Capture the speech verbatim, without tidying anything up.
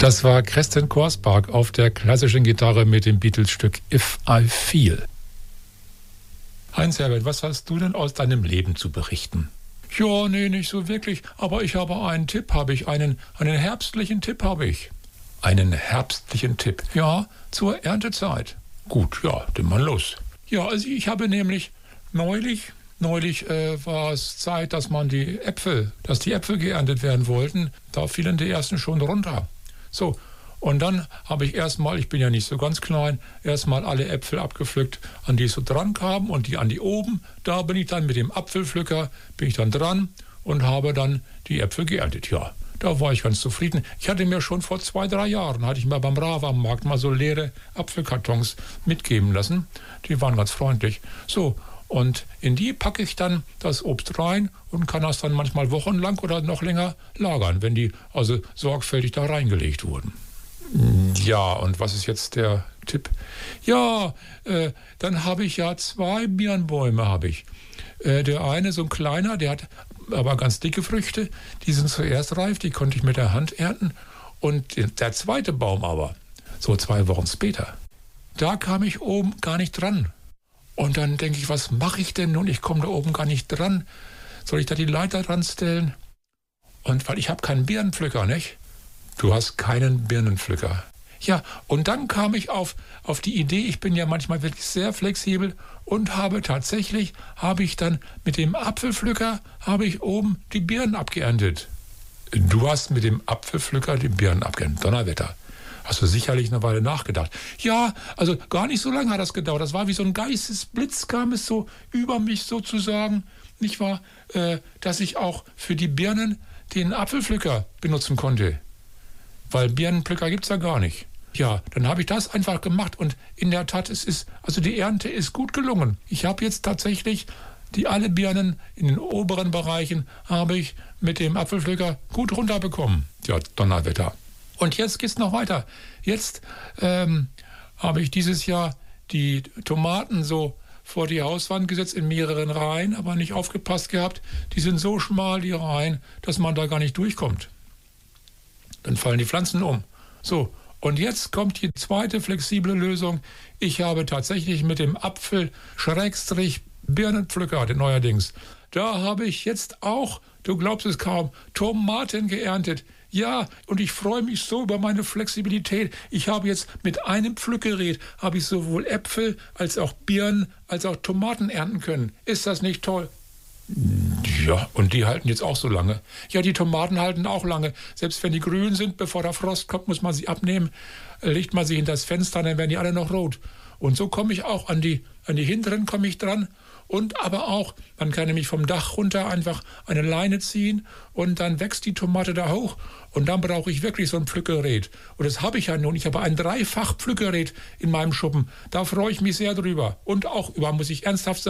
Das war Kristin Korsbach auf der klassischen Gitarre mit dem Beatles-Stück If I Feel. Heinz-Herbert, was hast du denn aus deinem Leben zu berichten? Ja, nee, nicht so wirklich, aber ich habe einen Tipp, habe ich, einen, einen herbstlichen Tipp habe ich. Einen herbstlichen Tipp? Ja, zur Erntezeit. Gut, ja, dann mal los. Ja, also ich habe nämlich neulich, neulich äh, war es Zeit, dass man die Äpfel, dass die Äpfel geerntet werden wollten. Da fielen die ersten schon runter. So, und dann habe ich erstmal, ich bin ja nicht so ganz klein, erstmal alle Äpfel abgepflückt, an die ich so dran kam und die an die oben. Da bin ich dann mit dem Apfelpflücker, bin ich dann dran und habe dann die Äpfel geerntet. Ja, da war ich ganz zufrieden. Ich hatte mir schon vor zwei, drei Jahren, hatte ich mir beim Rava-Markt mal so leere Apfelkartons mitgeben lassen. Die waren ganz freundlich. So, und in die packe ich dann das Obst rein und kann das dann manchmal wochenlang oder noch länger lagern, wenn die also sorgfältig da reingelegt wurden. Ja, und was ist jetzt der Tipp? Ja, äh, dann habe ich ja zwei Birnbäume, habe ich. Äh, der eine, so ein kleiner, der hat aber ganz dicke Früchte, die sind zuerst reif, die konnte ich mit der Hand ernten. Und der zweite Baum aber, so zwei Wochen später, da kam ich oben gar nicht dran. Und dann denke ich, was mache ich denn nun? Ich komme da oben gar nicht dran. Soll ich da die Leiter dran stellen? Und weil ich habe keinen Birnenpflücker, nicht? Du hast keinen Birnenpflücker. Ja, und dann kam ich auf, auf die Idee, ich bin ja manchmal wirklich sehr flexibel und habe tatsächlich, habe ich dann mit dem Apfelpflücker, habe ich oben die Birnen abgeerntet. Du hast mit dem Apfelpflücker die Birnen abgeerntet. Donnerwetter. Hast du sicherlich eine Weile nachgedacht. Ja, also gar nicht so lange hat das gedauert. Das war wie so ein Geistesblitz, kam es so über mich sozusagen, nicht wahr, äh, dass ich auch für die Birnen den Apfelpflücker benutzen konnte. Weil Birnenpflücker gibt es ja gar nicht. Ja, dann habe ich das einfach gemacht und in der Tat, es ist, also die Ernte ist gut gelungen. Ich habe jetzt tatsächlich die alle Birnen in den oberen Bereichen habe ich mit dem Apfelpflücker gut runterbekommen. Ja, Donnerwetter. Und jetzt geht's noch weiter. Jetzt ähm, habe ich dieses Jahr die Tomaten so vor die Hauswand gesetzt in mehreren Reihen, aber nicht aufgepasst gehabt. Die sind so schmal, die Reihen, dass man da gar nicht durchkommt. Dann fallen die Pflanzen um. So, und jetzt kommt die zweite flexible Lösung. Ich habe tatsächlich mit dem Apfel-Birnenpflücker, den neuerdings, da habe ich jetzt auch, du glaubst es kaum, Tomaten geerntet. Ja, und ich freue mich so über meine Flexibilität. Ich habe jetzt mit einem Pflückgerät, habe ich sowohl Äpfel als auch Birnen als auch Tomaten ernten können. Ist das nicht toll? Ja, und die halten jetzt auch so lange. Ja, die Tomaten halten auch lange. Selbst wenn die grün sind, bevor der Frost kommt, muss man sie abnehmen. Legt man sie hinter das Fenster, dann werden die alle noch rot. Und so komme ich auch an die, an die hinteren komme ich dran. Und aber auch, man kann nämlich vom Dach runter einfach eine Leine ziehen und dann wächst die Tomate da hoch und dann brauche ich wirklich so ein Pflückgerät. Und das habe ich ja nun. Ich habe ein Dreifach-Pflückgerät in meinem Schuppen. Da freue ich mich sehr drüber. Und auch über, muss ich ernsthaft sagen,